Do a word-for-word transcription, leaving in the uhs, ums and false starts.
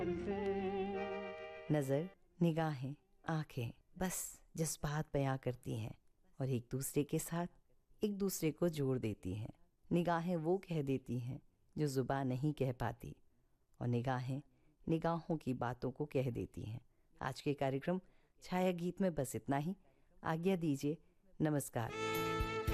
नज़र, निगाहें, आंखें बस जज्बात बयां करती हैं और एक दूसरे के साथ एक दूसरे को जोड़ देती हैं। निगाहें वो कह देती हैं जो ज़ुबान नहीं कह पाती और निगाहें निगाहों की बातों को कह देती हैं। आज के कार्यक्रम छाया गीत में बस इतना ही। आज्ञा दीजिए, नमस्कार।